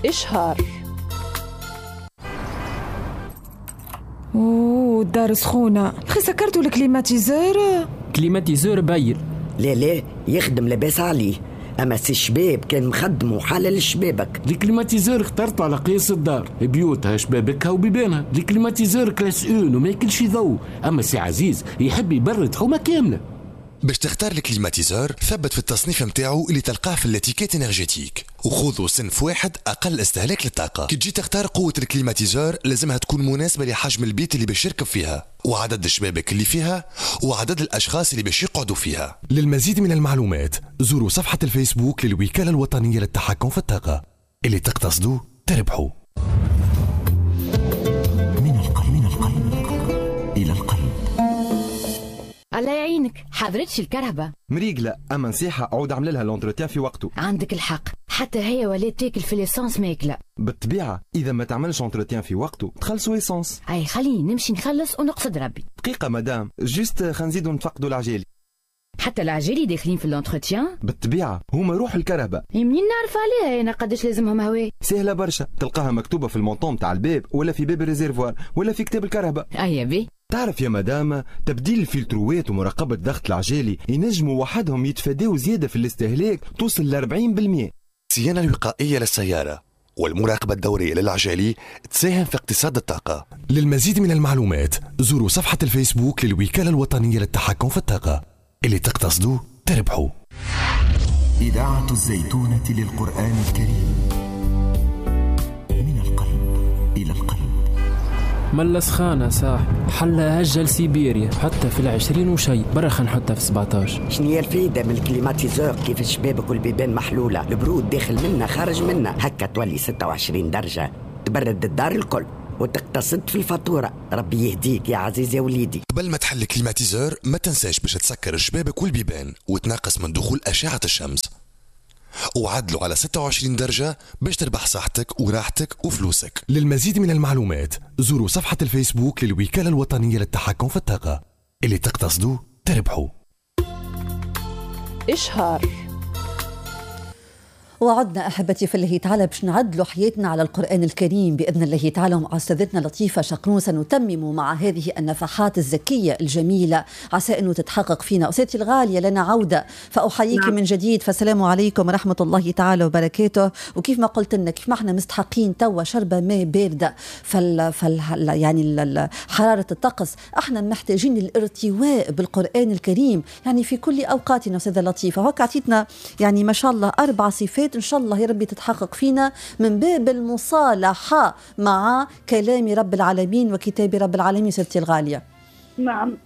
إشهار. الدار سخونة. خي سكرتوا الكليماتيزور؟ كليماتيزور باير. لا يخدم لاباس عليه، اما سي الشباب كان مخدمه حلل شبابك. الكليماتيزور اخترته على قياس الدار، بيوتها شبابكها وبيبانها. الكليماتيزور كلاس اون وما ياكلش ضوء، اما سي عزيز يحب يبرد حومه كامله. باش تختار الكليماتيزور ثبت في التصنيف متاعو اللي تلقاه في الاتيكيت انرجيتيك، وخذوا صنف واحد اقل استهلاك للطاقه. كي تجي تختار قوه الكليماتيزور لازمها تكون مناسبه لحجم البيت اللي باش يركب فيها، وعدد الشبابك اللي فيها، وعدد الاشخاص اللي باش يقعدوا فيها. للمزيد من المعلومات زوروا صفحه الفيسبوك للوكاله الوطنيه للتحكم في الطاقه. اللي تقتصدوا تربحوا. من القلب الى القلب. الله يعينك، حضرتش الكرهبة مريقلة، أما نصيحة عود عمل لها لونتروتيان في وقته. عندك الحق، حتى هي ولات تاكل في ليسانس ماكلة. بالطبيعة إذا ما تعملش لونتروتيان في وقته تخلصوا إيسانس. أي خليني نمشي نخلص ونقصد ربي. دقيقة مدام، جيست خنزيدو نتفقدوا العجالي. حتى العجالي داخلين في اللونتروتيان؟ بالطبيعة هما روح الكرهبة. منين نعرف عليها أنا قداش لازمهم هواء؟ سهلة برشا، تلقاها مكتوبة في المونطون تاع الباب ولا في باب الريزيرفوار ولا في كتاب الكرهبة. أيا بي. تعرف يا مدام، تبديل الفلتروات ومراقبة ضغط العجالي ينجموا وحدهم يتفادوا زيادة في الاستهلاك توصل ل 40%. الصيانة الوقائية للسيارة والمراقبة الدورية للعجالي تساهم في اقتصاد الطاقة. للمزيد من المعلومات زوروا صفحة الفيسبوك للوكالة الوطنية للتحكم في الطاقة. اللي تقتصدوا تربحوا. إذاعة الزيتونة للقرآن الكريم، من القلب إلى القلب. ملا سخانة صاحبي، حلا هجل سيبيريا حتى في 20 وشي، برا نحطها في 17. شنيا الفايدة من الكليماتيزور كيف الشبابك والبيبان محلولة، البرود داخل منا خارج منا، هكا تولي 26 درجة تبرد الدار الكل وتقتصد في الفاتورة. ربي يهديك يا عزيز يا وليدي. قبل ما تحل الكليماتيزور ما تنساش باش تسكر الشبابك والبيبان وتنقص من دخول أشعة الشمس، وعدلوا على 26 درجة باش تربح صحتك وراحتك وفلوسك. للمزيد من المعلومات زوروا صفحة الفيسبوك للوكالة الوطنية للتحكم في الطاقة. اللي تقتصدوا تربحوا. إشهار. وعدنا أحبتي في الله تعالى باش نعدلوا حياتنا على القرآن الكريم بإذن الله تعالى، ومع أستاذتنا لطيفة شقرون سنتمم مع هذه النفحات الزكية الجميلة عسى أنه تتحقق فينا. أستاذتي الغالية لنا عودة، فأحييك من جديد، فالسلام عليكم ورحمة الله تعالى وبركاته. وكيف ما قلت لنا كيف ما احنا مستحقين توا شربة ماء باردة يعني حرارة الطقس، احنا محتاجين الارتواء بالقرآن الكريم يعني في كل أوقاتنا. أستاذة لطيفة وهك عطيتنا يعني ما شاء الله 4 صفات إن شاء الله يا ربي تتحقق فينا من باب المصالحة مع كلام رب العالمين وكتاب رب العالمين. ستي الغالية، نعم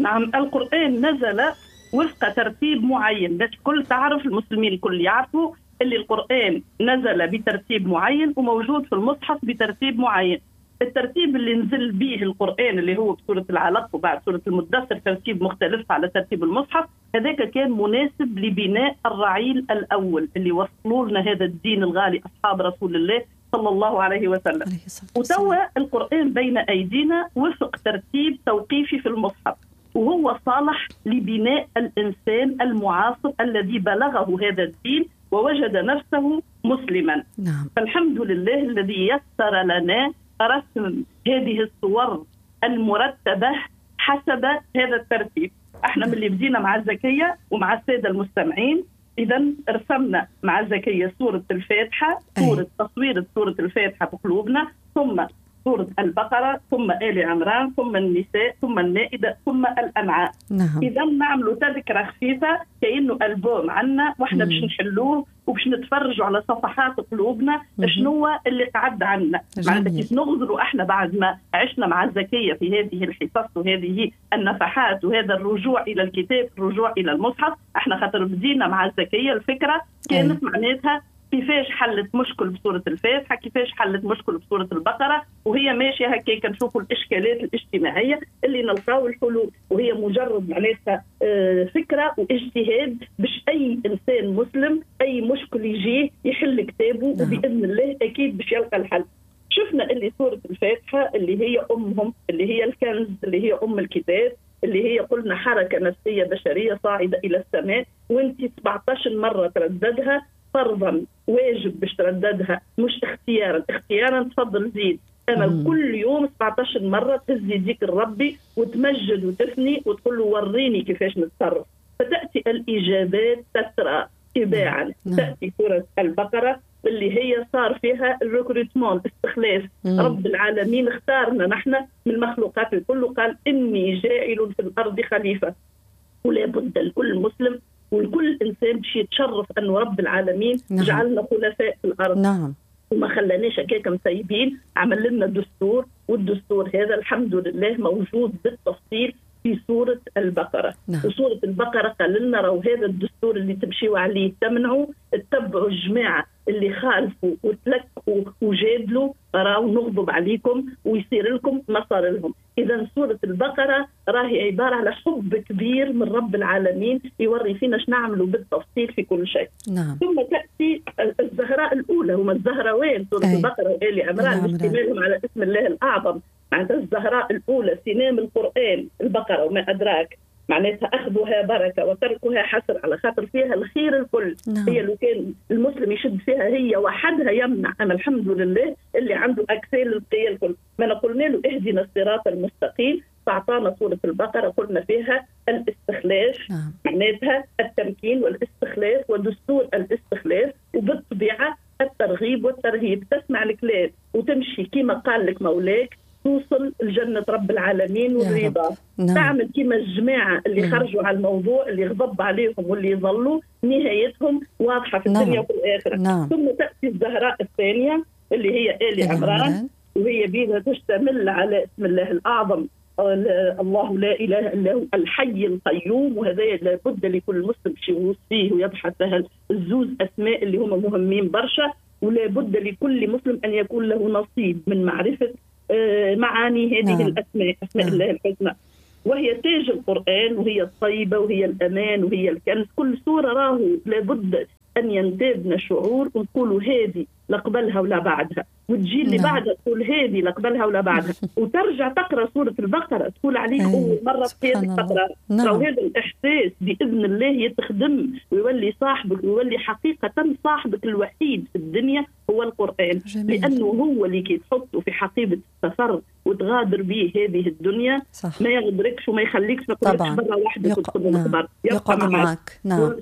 القرآن نزل وفق ترتيب معين باش كل تعرف، المسلمين الكل يعرفوا اللي القرآن نزل بترتيب معين وموجود في المصحف بترتيب معين. الترتيب اللي نزل به القرآن اللي هو بسورة العلق وبعد سورة المدثر ترتيب مختلف على ترتيب المصحف، هذاك كان مناسب لبناء الرعيل الأول اللي وصلوا لنا هذا الدين الغالي أصحاب رسول الله صلى الله عليه وسلم. وتوا القرآن بين أيدينا وفق ترتيب توقيفي في المصحف، وهو صالح لبناء الإنسان المعاصر الذي بلغه هذا الدين ووجد نفسه مسلما. فالحمد لله الذي يسر لنا رسم هذه الصور المرتبة حسب هذا الترتيب. احنا من اللي بدينا مع الزكية ومع السادة المستمعين، إذا رسمنا مع الزكية سورة الفاتحة، تصوير سورة الفاتحة في قلوبنا، ثم سورة البقرة، ثم آل عمران، ثم النساء، ثم المائدة، ثم الأنعام. إذا نعملوا تذكرة خفيفة كأنه ألبوم عنا واحنا باش نحلوه وباش نتفرجوا على صفحات قلوبنا شنو اللي قعد عنا. معناتها كيف نغزروا احنا بعد ما عشنا مع الزكية في هذه الحصص وهذه النفحات وهذا الرجوع إلى الكتاب، الرجوع إلى المصحف. احنا خاطر بدينا مع الزكية الفكرة كانت معناتها كيفاش حلت مشكل بسورة الفاتحة، كيفاش حلت مشكل بسورة البقرة، وهي ماشية هكاك نشوفوا الإشكالات الاجتماعية اللي نلقاو الحلول، وهي مجرد معناتها فكرة واجتهاد باش أي إنسان مسلم أي مشكل يجيه يحل كتابه وبإذن الله أكيد باش يلقى الحل. شفنا اللي سورة الفاتحة اللي هي أمهم، اللي هي الكنز، اللي هي أم الكتاب، اللي هي قلنا حركة نفسية بشرية صاعدة إلى السماء، وانت 17 مرة ترددها فرضا واجب باش ترددها، مش اختيارا تفضل زيد. أنا كل يوم 17 مرة تهز يديك الربي وتمجد وتثني وتقول له وريني كيفاش نتصرف، فتأتي الإجابات تترى تباعا. تأتي سورة البقرة اللي هي صار فيها الريكروتمون، استخلاف. رب العالمين اختارنا نحن من المخلوقات الكل، قال إني جاعل في الأرض خليفة. ولا بد لكل مسلم والكل إنسان باش يتشرف أنه رب العالمين جعلنا خلفاء في الأرض. وما خلاناش هكاك مسيبين، عمل لنا دستور، والدستور هذا الحمد لله موجود بالتفصيل في سورة البقرة. وسورة البقرة قال لنا راهو هذا الدستور اللي تمشيوا عليه تمنعوا، اتبعوا الجماعة اللي خالفوا وتلكوا وجادلوا راهو نغضب عليكم ويصير لكم ما صار لهم. إذا سورة البقرة راهي عبارة على حب كبير من رب العالمين يوري فينا ايش نعملوا بالتفصيل في كل شيء. ثم تأتي الزهراء الأولى، هما الزهراوين سورة البقرة وآل عمران اشتمالهم على اسم الله الأعظم. معناتها الزهراء الأولى سنام القرآن البقرة وما أدراك، معناتها أخذها بركة وتركها حسر، على خاطر فيها الخير الكل. هي لو كان المسلم يشد فيها هي وحدها يمنع. أنا الحمد لله اللي عنده أكسيل البقية الكل. ما نقولنا له اهدنا الصراط المستقيم، فأعطانا سورة البقرة قلنا فيها الاستخلاف، معناتها التمكين والاستخلاف ودستور الاستخلاف، وبالطبيعة الترغيب والترهيب. تسمع الكلام وتمشي كما قال لك مولاك توصل الجنة رب العالمين والرضا. تعمل كما الجماعة اللي خرجوا على الموضوع، اللي غضب عليهم واللي يظلوا نهايتهم واضحة في الدنيا وفي الآخرة. ثم تأتي الزهراء الثانية اللي هي آل عمران، وهي بيها تشتمل على اسم الله الأعظم، الله لا إله إلا هو الحي القيوم. وهذا لابد لكل مسلم يغوص فيه ويبحث لها الزوز أسماء اللي هم مهمين برشا، ولا بد لكل مسلم أن يكون له نصيب من معرفة معاني هذه الأسماء، أسماء الله الحسنى. وهي تاج القرآن، وهي الطيبة، وهي الأمان، وهي الكنز. كل سورة راهو لابد أن ينتابنا شعور ونقولوا هذه لقبلها ولا بعدها، وتجي اللي بعدها تقول هذه لقبلها ولا بعدها، وترجع تقرأ سورة البقرة تقول عليك أول مرة في تقرأ. وهذا الإحساس بإذن الله يتخدم ويولي صاحبك، ويولي حقيقة صاحبك الوحيد في الدنيا هو القرآن. لأنه هو اللي كي تحطه في حقيبة السفر وتغادر به هذه الدنيا ما يغدركش وما يخليكش ما تقولش برا وحدك وتدخل الخبر، يبقى معك.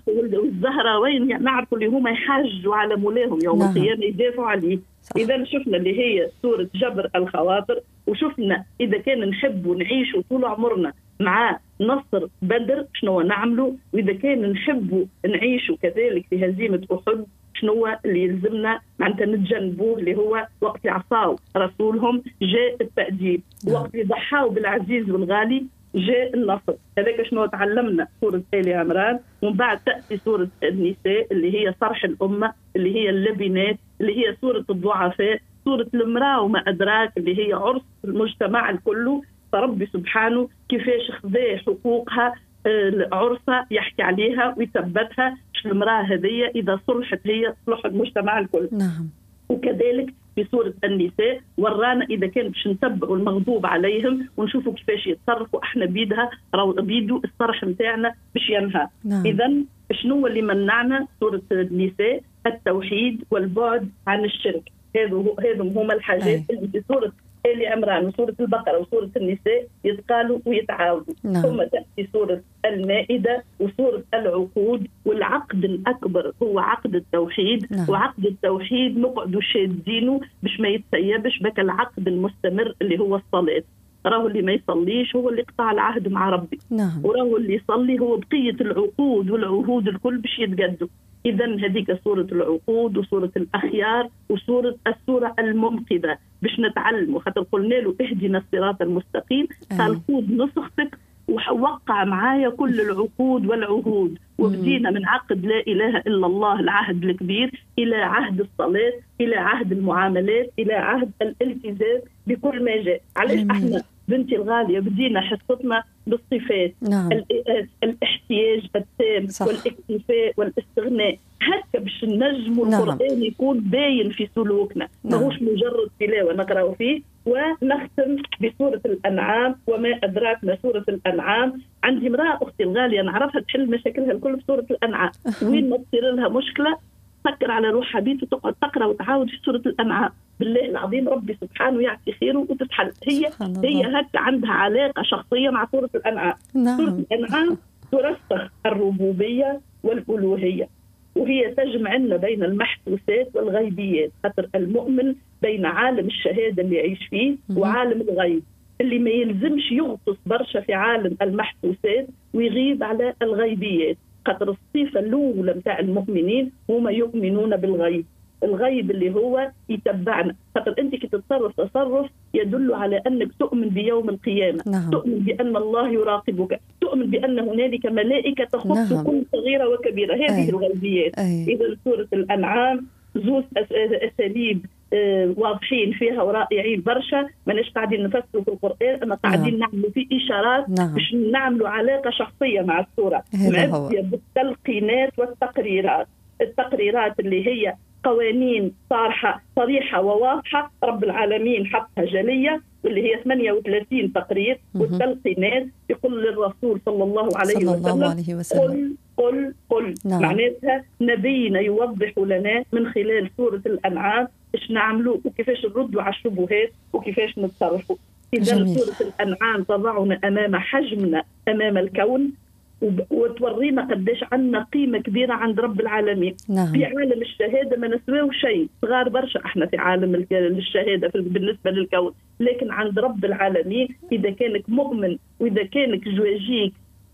والزهراوين نعرفوا اللي هما يحاجوا على مولاهم يوم القيامة يدافعوا عليه. إذا شفنا اللي هي سورة جبر الخواطر، وشفنا إذا كان نحب نعيش طول عمرنا مع نصر بدر شنو نعمله، وإذا كان نحب نعيش كذلك في هزيمة أحد شنو اللي يلزمنا معناتها نتجنبوه، اللي هو وقت عصاو رسولهم جاء التأديب، وقت ضحاو بالعزيز والغالي جاء النصر. هذاك شنو تعلمنا سورة آل عمران. ومن بعد تأتي سورة النساء اللي هي صرح الأمة، اللي هي اللبنات، اللي هي سورة الضعفاء، سورة المرأة وما أدراك اللي هي عرس المجتمع الكل. فربي سبحانه كيفاش خذا حقوقها عرسها يحكي عليها ويثبتها. المرأة هذه إذا صلحت هي صلح المجتمع الكل. وكذلك في سورة النساء ورانا إذا كان باش نتبعوا المغضوب عليهم ونشوفوا كيفاش يتصرفوا احنا بيدها راهو بيدو الصرح نتاعنا باش ينهى. إذا شنو اللي منعنا؟ سورة النساء التوحيد والبعد عن الشرك. هذم هما الحاجات اللي في سورة آل عمران وسورة البقرة وسورة النساء يتقالوا ويتعاودوا. ثم تأتي سورة المائدة وسورة العقود، والعقد الأكبر هو عقد التوحيد. وعقد التوحيد نقعدوا شادينه باش ما يتسيبش بك العقد المستمر اللي هو الصلاة. راهو اللي ما يصليش هو اللي قطع العهد مع ربي، وراهو اللي يصلي هو بقية العقود والعهود الكل باش يتجدوا. إذا هذيك سورة العقود وسورة الأخيار السورة المنقذة باش نتعلموا. خاطر قلنا له اهدنا الصراط المستقيم، قال خذ نسختك ووقع معايا كل العقود والعهود. وبدينا من عقد لا إله إلا الله العهد الكبير إلى عهد الصلاة، إلى عهد المعاملات، إلى عهد الالتزام بكل ما جاء. علاش احنا بنتي الغالية بدينا حصتنا بالصفات. الاحتياج التام والاكتفاء والاستغناء، هكا باش نجموا القرآن يكون باين في سلوكنا، ماهوش مجرد تلاوة نقرأ فيه. ونختم بسورة الأنعام وما أدراك ما سورة الأنعام. عندي امرأة أختي الغالية نعرفها تحل مشاكلها الكل بسورة الأنعام. وين ما تصير لها مشكلة تسكر على روحها بيت وتقعد تقرأ وتعاود في سورة الأنعام. بالله العظيم ربي سبحانه يعطي خيره وتتحل. هي هكا عندها علاقة شخصية مع سورة الأنعام. سورة الأنعام ترسخ الربوبية والألوهية، وهي تجمع لنا بين المحسوسات والغيبيات. خاطر المؤمن بين عالم الشهادة اللي يعيش فيه وعالم الغيب، اللي ما يلزمش يغطس برشا في عالم المحسوسات ويغيب على الغيبيات. خاطر الصفة الأولى متاع المؤمنين هما يؤمنون بالغيب. الغيب اللي هو يتبعنا. خاطر أنت كي تتصرف تصرف يدل على أنك تؤمن بيوم القيامة. تؤمن بأن الله يراقبك، تؤمن بأن هنالك ملائكة تخص كل صغيرة وكبيرة. هذه الغيبيات. إذا سورة الأنعام زوز أساليب واضحين فيها ورائعين برشا. ماناش قاعدين نفسروا في القرآن، أما قاعدين نعملوا فيه إشارات باش نعملوا علاقة شخصية مع السورة، معبية بالتلقينات والتقريرات. التقريرات اللي هي قوانين صريحة وواضحة، رب العالمين حطها جلية، واللي هي 38 تقرير. والتلقينات يقول للرسول صلى الله عليه وسلم قل. معناتها نبينا يوضح لنا من خلال سورة الأنعام إيش نعملوا وكيفاش نردوا على الشبهات وكيفاش نتصرفوا. إذا سورة الأنعام تضعنا أمام حجمنا أمام الكون، وتورينا قديش عندنا قيمة كبيرة عند رب العالمين. في عالم الشهادة ما نسويه شيء، صغار برشا احنا في عالم الشهادة بالنسبة للكون، لكن عند رب العالمين إذا كانك مؤمن وإذا كانك جواجيك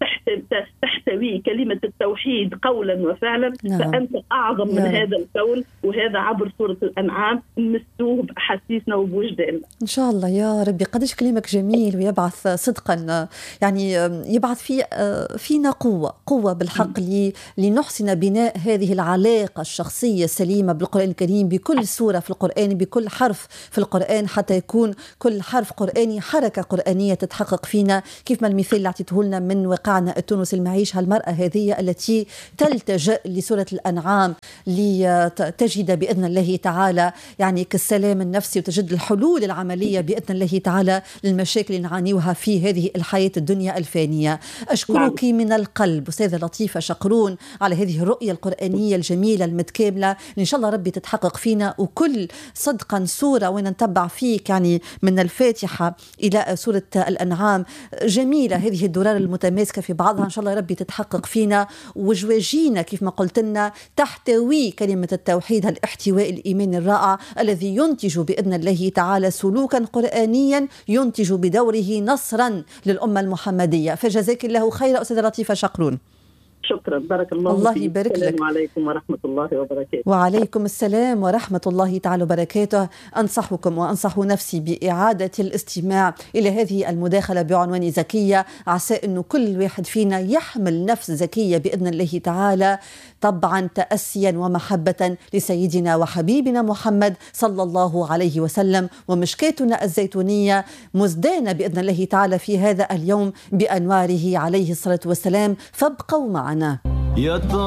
تحتوي كلمة التوحيد قولا وفعلا، فأنت أعظم من هذا الكون. وهذا عبر سورة الأنعام نمسوه بأحاسيسنا وبوجداننا إن شاء الله يا ربي. قديش كلامك جميل ويبعث صدقا، يعني يبعث فينا قوة بالحق لنحسن بناء هذه العلاقة الشخصية السليمة بالقرآن الكريم، بكل سورة في القرآن، بكل حرف في القرآن، حتى يكون كل حرف قرآني حركة قرآنية تتحقق فينا. كيف ما المثال اللي اعطيته لنا من واقعنا التونسي المعيش، هالمرأة هذه التي تلتجأ لسورة الأنعام لتجد بإذن الله تعالى يعني كالسلام النفسي، وتجد الحلول العملية بإذن الله تعالى للمشاكل اللي نعانيها في هذه الحياة الدنيا الفانية. أشكرك من القلب أستاذة لطيفة شقرون على هذه الرؤية القرآنية الجميلة المتكاملة، إن شاء الله ربي تتحقق فينا. وكل صدقا سورة وين نتبع فيك، يعني من الفاتحة إلى سورة الأنعام، جميلة هذه الدرار المتماسكة في بعضها، إن شاء الله ربي تتحقق فينا. وجواجينا كيف ما قلت لنا تحتوي كلمة التوحيد، الاحتواء الإيماني الرائع الذي ينتج بإذن الله تعالى سلوكا قرآنيا ينتج بدوره نصرا للأمة المحمدية. فجزاك الله خير أستاذة لطيفة شقرون. شكرا، بارك الله يبارك لك. السلام عليكم ورحمة الله وبركاته. وعليكم السلام ورحمة الله تعالى وبركاته. أنصحكم وأنصح نفسي بإعادة الاستماع إلى هذه المداخلة بعنوان زكية، عسى أنه كل واحد فينا يحمل نفس زكية بإذن الله تعالى، طبعا تأسيا ومحبة لسيدنا وحبيبنا محمد صلى الله عليه وسلم. ومشكاتنا الزيتونية مزدانة بإذن الله تعالى في هذا اليوم بأنواره عليه الصلاة والسلام. فابقوا معنا.